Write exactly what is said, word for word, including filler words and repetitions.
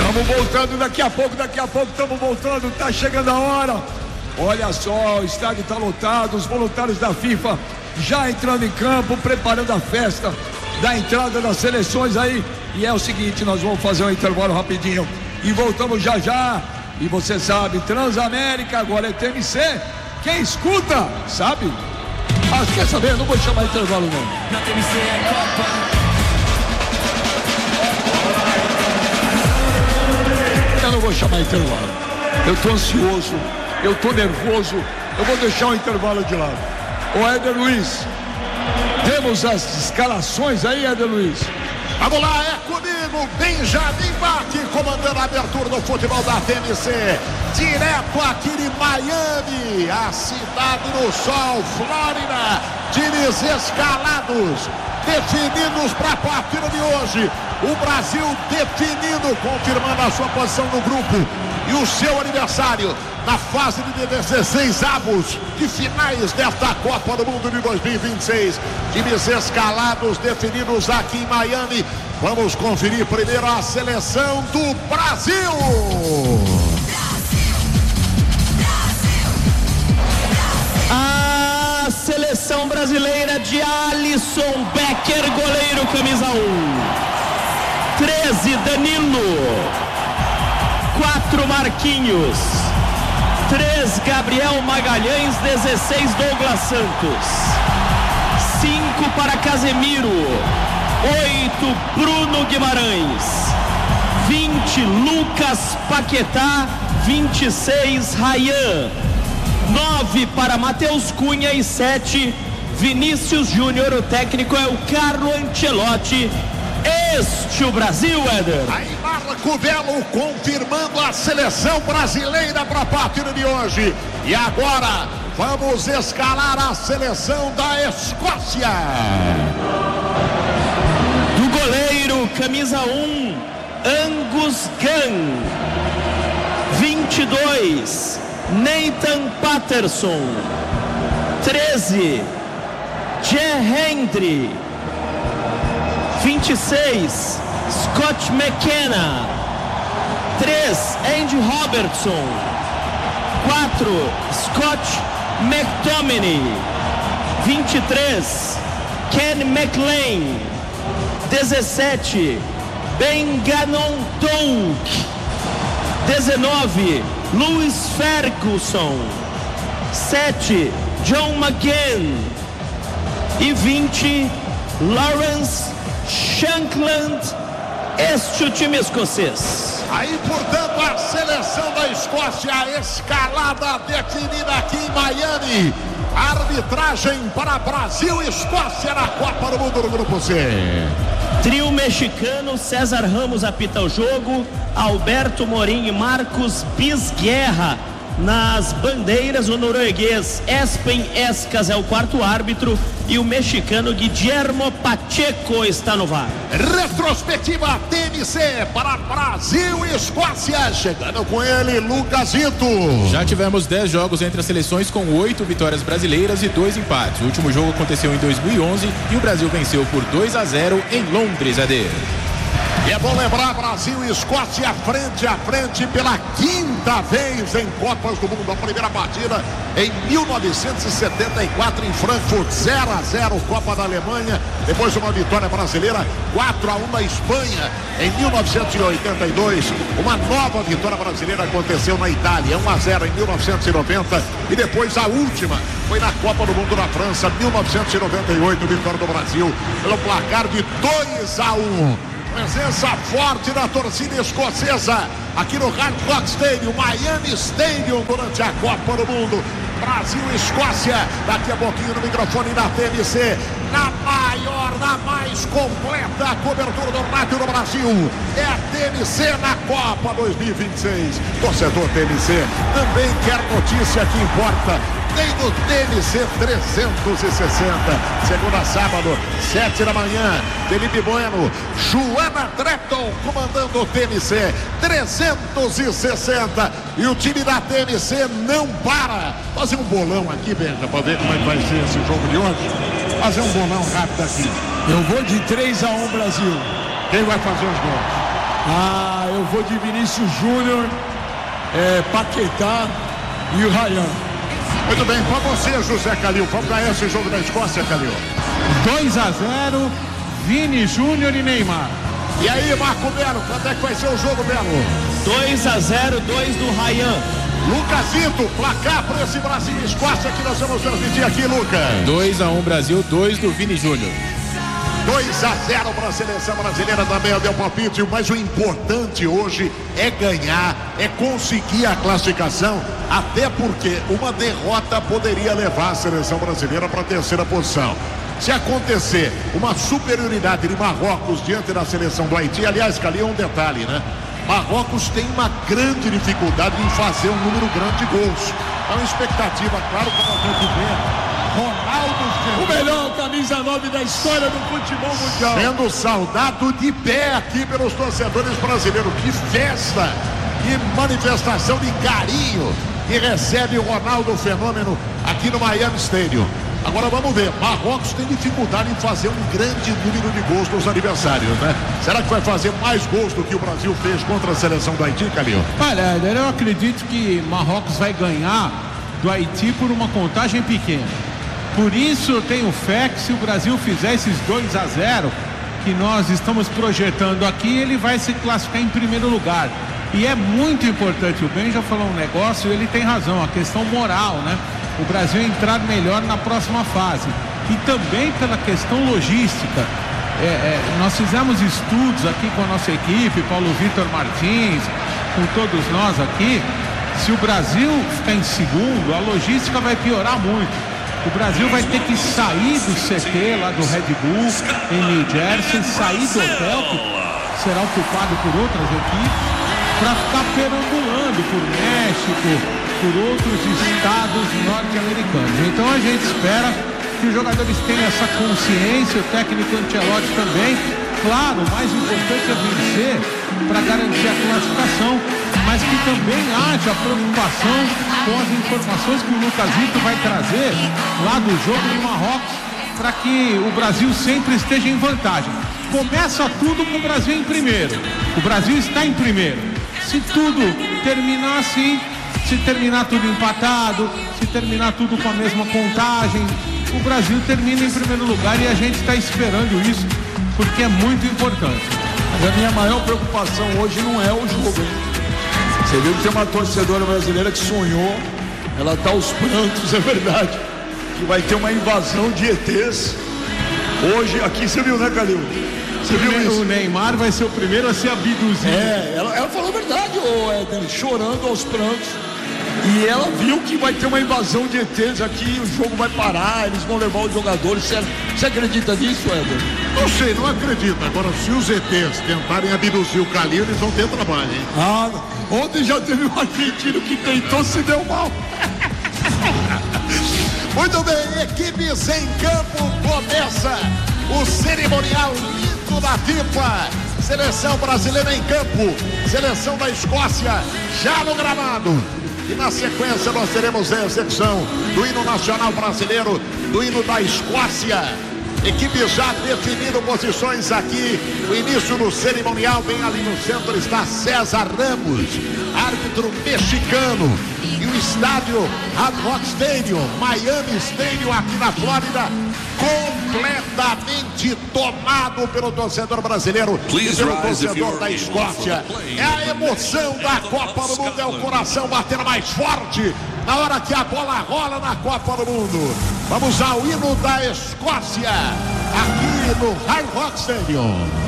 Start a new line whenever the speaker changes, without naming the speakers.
Estamos voltando daqui a pouco, daqui a pouco estamos voltando, tá chegando a hora. Olha só, o estádio está lotado, os voluntários da FIFA já entrando em campo, preparando a festa da entrada das seleções aí. E é o seguinte, nós vamos fazer um intervalo rapidinho e voltamos já já. E você sabe, Transamérica agora é T M C. Quem escuta, sabe? Ah, quer saber? Eu não vou chamar intervalo não. Na T M C é Copa. Eu não vou chamar intervalo. Eu tô ansioso, eu tô nervoso. Eu vou deixar o intervalo de lado. Ô Éder Luiz, temos as escalações aí, Éder Luiz?
Vamos lá, é comigo, Benjamin Bach, comandando a abertura do futebol da T M C. Direto aqui de Miami, a cidade do sol, Flórida. Times escalados, definidos para a partida de hoje. O Brasil definindo, confirmando a sua posição no grupo e o seu aniversário na fase de dezesseis avos de finais desta Copa do Mundo de dois mil e vinte e seis. Times escalados, definidos aqui em Miami. Vamos conferir primeiro a seleção do Brasil.
A seleção brasileira de Alisson Becker, goleiro, camisa um. treze, Danilo. quatro, Marquinhos. três, Gabriel Magalhães. dezesseis, Douglas Santos. cinco para Casemiro. oito, Bruno Guimarães. vinte, Lucas Paquetá. vinte e seis, Ryan. nove para Matheus Cunha e sete, Vinícius Júnior. O técnico é o Carlo Ancelotti. Este o Brasil, Éder.
Aí Marco Belo confirmando a seleção brasileira para a partida de hoje. E agora vamos escalar a seleção da Escócia.
Do goleiro, camisa um, Angus Gunn. vinte e dois, Nathan Patterson. treze, Jay Hendry. vinte e seis, Scott McKenna. três, Andy Robertson. quatro, Scott McTominay. vinte e três, Ken McLean. dezessete, Ben Gannon Touk. dezenove, Lewis Ferguson. sete, John McGinn. E vinte, Lawrence Shankland. Este o time escocês.
Aí, portanto, a seleção da Escócia escalada, definida aqui em Miami. Arbitragem para Brasil e Escócia na Copa do Mundo do Grupo C.
Trio mexicano, César Ramos apita o jogo, Alberto Morim e Marcos Bisguerra nas bandeiras. O norueguês Espen Escas é o quarto árbitro e o mexicano Guillermo Pacheco está no V A R.
Retrospectiva T M C para Brasil e Escócia, chegando com ele Lucasito.
Já tivemos dez jogos entre as seleções com oito vitórias brasileiras e dois empates. O último jogo aconteceu em dois mil e onze e o Brasil venceu por dois a zero em Londres, A D.
E é bom lembrar, Brasil e Escócia frente a frente pela quinta vez em Copas do Mundo. A primeira partida em mil novecentos e setenta e quatro em Frankfurt, zero a zero, Copa da Alemanha. Depois uma vitória brasileira, quatro a um na Espanha. Em mil novecentos e oitenta e dois, uma nova vitória brasileira aconteceu na Itália, um a zero em mil novecentos e noventa. E depois a última foi na Copa do Mundo na França, mil novecentos e noventa e oito, vitória do Brasil pelo placar de dois a um. Presença forte da torcida escocesa aqui no Hard Rock Stadium, Miami Stadium, durante a Copa do Mundo. Brasil e Escócia, daqui a pouquinho no microfone da T M C, na maior, na mais completa cobertura do rádio do Brasil. É a T M C na Copa dois mil e vinte e seis. Torcedor T M C também quer notícia que importa. Tem no T M C trezentos e sessenta, segunda a sábado, sete da manhã. Felipe Bueno, Joana Trepton comandando o T M C trezentos e sessenta. E o time da T M C não para. Fazer um bolão aqui, Benja, para ver como é que vai ser esse jogo de hoje. Fazer um bolão rápido aqui.
Eu vou de três a um Brasil.
Quem vai fazer os gols?
Ah, eu vou de Vinícius Júnior, é, Paquetá e o Ryan.
Muito bem, para você, José Calil. Vamos para esse jogo da Escócia, Calil.
dois a zero, Vini Júnior e Neymar.
E aí, Marco Belo, quanto é que vai ser o jogo, Belo?
dois a zero, dois do Ryan.
Lucasito, placar para esse Brasil e Escócia que nós vamos transmitir aqui, Lucas.
dois a um Brasil, dois do Vini Júnior.
dois a zero para a seleção brasileira também, deu palpite, mas o importante hoje é ganhar, é conseguir a classificação, até porque uma derrota poderia levar a seleção brasileira para a terceira posição. Se acontecer uma superioridade de Marrocos diante da seleção do Haiti, aliás, Cali, é um detalhe, né? Marrocos tem uma grande dificuldade em fazer um número grande de gols. Então, expectativa, claro, como a gente vê, Ronaldo,
o melhor camisa nove da história do futebol mundial,
sendo saudado de pé aqui pelos torcedores brasileiros. Que festa, que manifestação de carinho que recebe o Ronaldo Fenômeno aqui no Miami Stadium. Agora vamos ver, Marrocos tem dificuldade em fazer um grande número de gols nos aniversários, né? Será que vai fazer mais gols do que o Brasil fez contra a seleção do Haiti, Calil?
Olha, eu acredito que Marrocos vai ganhar do Haiti por uma contagem pequena. Por isso eu tenho fé que se o Brasil fizer esses dois a zero que nós estamos projetando aqui, ele vai se classificar em primeiro lugar. E é muito importante, o Ben já falou um negócio, ele tem razão, a questão moral, né? O Brasil entrar melhor na próxima fase. E também pela questão logística. É, é, nós fizemos estudos aqui com a nossa equipe, Paulo Vitor Martins, com todos nós aqui. Se o Brasil ficar em segundo, a logística vai piorar muito. O Brasil vai ter que sair do C T lá do Red Bull em New Jersey, sair do hotel que será ocupado por outras equipes, para ficar perambulando por México, por outros estados norte-americanos. Então a gente espera que os jogadores tenham essa consciência, o técnico Ancelotti também. Claro, o mais importante é vencer para garantir a classificação, mas que também haja preocupação com as informações que o Lucasito vai trazer lá do jogo do Marrocos, para que o Brasil sempre esteja em vantagem. Começa tudo com o Brasil em primeiro. O Brasil está em primeiro. Se tudo terminar assim, se terminar tudo empatado, se terminar tudo com a mesma contagem, o Brasil termina em primeiro lugar, e a gente está esperando isso porque é muito importante.
Mas a minha maior preocupação hoje não é o jogo, hein? Você viu que tem uma torcedora brasileira que sonhou, ela está aos prantos, é verdade, que vai ter uma invasão de E Tês hoje aqui. Você viu, né, Calil? Você viu isso?
O Neymar vai ser o primeiro a ser abduzido.
É, ela, ela falou a verdade, ô Éder, chorando aos prantos. E ela viu que vai ter uma invasão de E Tês aqui, o jogo vai parar, eles vão levar os jogadores. Você, você acredita nisso, Éder?
Não sei, não acredito. Agora, se os E Tês tentarem abduzir o Calil, eles vão ter trabalho, hein?
Ah, ontem já teve um argentino que tentou, se deu mal.
Muito bem, equipes em campo, começa o cerimonial lindo da FIFA. Seleção brasileira em campo, seleção da Escócia já no gramado. E na sequência nós teremos a execução do hino nacional brasileiro, do hino da Escócia. Equipe já definindo posições aqui. O início do cerimonial, bem ali no centro está César Ramos, árbitro mexicano. E o estádio Hard Rock Stadium, Miami Stadium, aqui na Flórida, completamente tomado pelo torcedor brasileiro e pelo torcedor da Escócia. É a emoção da Copa do Mundo, é o coração batendo mais forte na hora que a bola rola na Copa do Mundo. Vamos ao hino da Escócia, aqui no Hard Rock Stadium.